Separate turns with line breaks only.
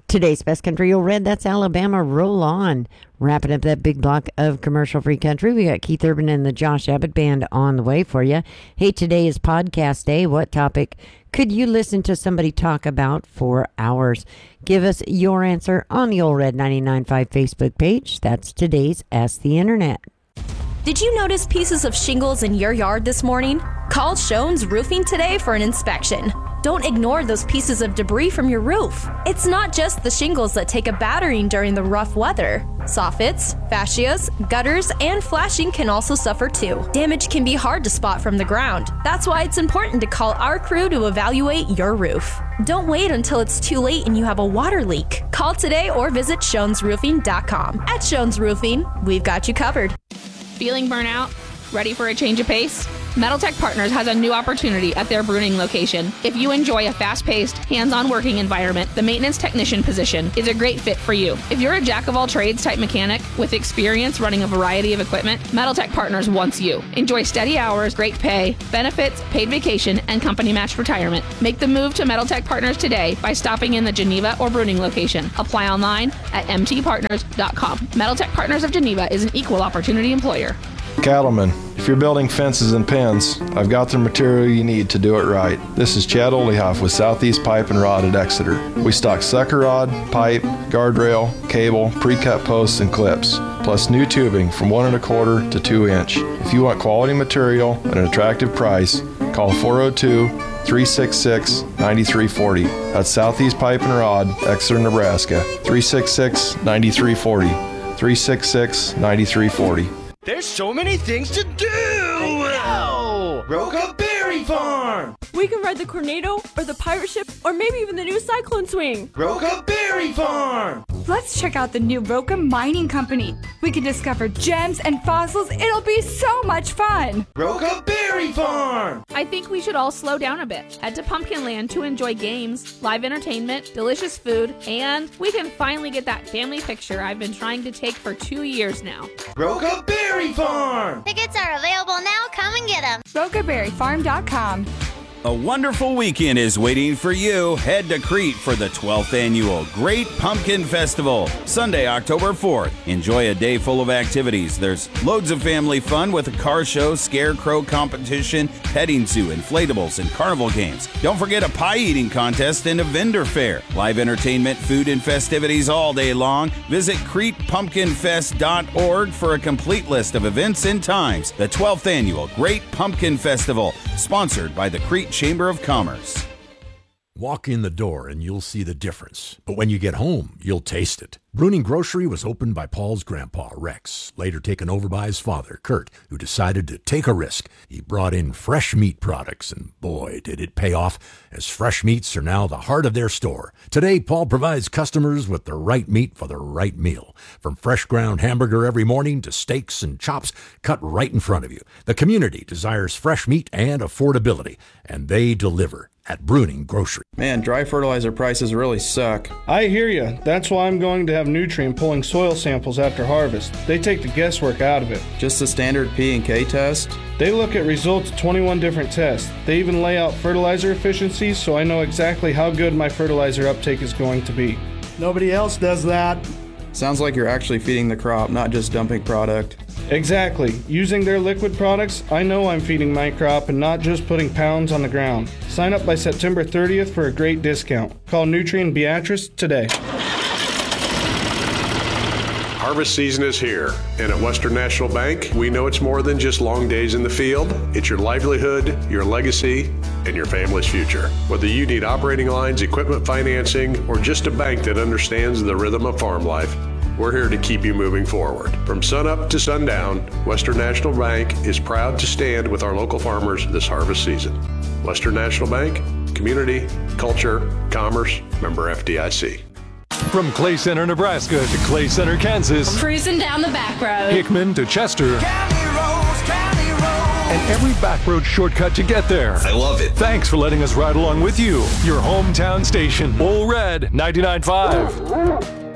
Today's Best Country Old Red, that's Alabama. Roll On. Wrapping up that big block of commercial-free country. We got Keith Urban and the Josh Abbott Band on the way for you. Hey, today is podcast day. What topic could you listen to somebody talk about for hours? Give us your answer on the Old Red 99.5 Facebook page. That's today's Ask the Internet.
Did you notice pieces of shingles in your yard this morning? Call Shones Roofing today for an inspection. Don't ignore those pieces of debris from your roof. It's not just the shingles that take a battering during the rough weather. Soffits, fascias, gutters, and flashing can also suffer too. Damage can be hard to spot from the ground. That's why it's important to call our crew to evaluate your roof. Don't wait until it's too late and you have a water leak. Call today or visit ShonesRoofing.com. At Shones Roofing, we've got you covered.
Feeling burnout? Ready for a change of pace? Metal Tech Partners has a new opportunity at their Bruning location. If you enjoy a fast-paced, hands-on working environment, the maintenance technician position is a great fit for you. If you're a jack-of-all-trades type mechanic with experience running a variety of equipment, Metal Tech Partners wants you. Enjoy steady hours, great pay, benefits, paid vacation, and company-matched retirement. Make the move to Metal Tech Partners today by stopping in the Geneva or Bruning location. Apply online at mtpartners.com. Metal Tech Partners of Geneva is an equal opportunity employer.
Cattlemen, if you're building fences and pens, I've got the material you need to do it right. This is Chad Olehoff with Southeast Pipe and Rod at Exeter. We stock sucker rod, pipe, guardrail, cable, pre-cut posts, and clips, plus new tubing from 1 1/4 to 2 inch. If you want quality material at an attractive price, call 402-366-9340. That's Southeast Pipe and Rod, Exeter, Nebraska. 366-9340. 366-9340.
There's so many things to do! I know! Roca Berry Farm!
We can ride the Tornado or the pirate ship or maybe even the new Cyclone Swing.
Roca Berry Farm!
Let's check out the new Roca Mining Company. We can discover gems and fossils. It'll be so much fun.
Roca Berry Farm!
I think we should all slow down a bit. Head to Pumpkinland to enjoy games, live entertainment, delicious food, and we can finally get that family picture I've been trying to take for 2 years now.
Roca Berry Farm!
Tickets are available now. Come and get them.
RocaBerryFarm.com.
A wonderful weekend is waiting for you. Head to Crete for the 12th annual Great Pumpkin Festival, Sunday, October 4th. Enjoy a day full of activities. There's loads of family fun with a car show, scarecrow competition, petting zoo, inflatables, and carnival games. Don't forget a pie eating contest and a vendor fair. Live entertainment, food, and festivities all day long. Visit CretePumpkinFest.org for a complete list of events and times. The 12th annual Great Pumpkin Festival, sponsored by the Crete Chamber of Commerce.
Walk in the door and you'll see the difference. But when you get home, you'll taste it. Bruning Grocery was opened by Paul's grandpa, Rex, later taken over by his father, Kurt, who decided to take a risk. He brought in fresh meat products, and boy, did it pay off, as fresh meats are now the heart of their store. Today, Paul provides customers with the right meat for the right meal. From fresh ground hamburger every morning to steaks and chops cut right in front of you. The community desires fresh meat and affordability, and they deliver at Bruning Grocery.
Man, dry fertilizer prices really suck.
I hear you. That's why I'm going to have Nutrien pulling soil samples after harvest. They take the guesswork out of it.
Just the standard P&K test?
They look at results of 21 different tests. They even lay out fertilizer efficiencies, so I know exactly how good my fertilizer uptake is going to be.
Nobody else does that.
Sounds like you're actually feeding the crop, not just dumping product.
Exactly. Using their liquid products, I know I'm feeding my crop and not just putting pounds on the ground. Sign up by September 30th for a great discount. Call Nutrien Beatrice today.
Harvest season is here, and at Western National Bank, we know it's more than just long days in the field. It's your livelihood, your legacy, and your family's future. Whether you need operating lines, equipment financing, or just a bank that understands the rhythm of farm life, we're here to keep you moving forward. From sunup to sundown, Western National Bank is proud to stand with our local farmers this harvest season. Western National Bank, community, culture, commerce, member FDIC.
From Clay Center, Nebraska to Clay Center, Kansas.
Cruising down the back road.
Hickman to Chester. And every back road shortcut to get there.
I love it.
Thanks for letting us ride along with you. Your hometown station, Old Red 99.5.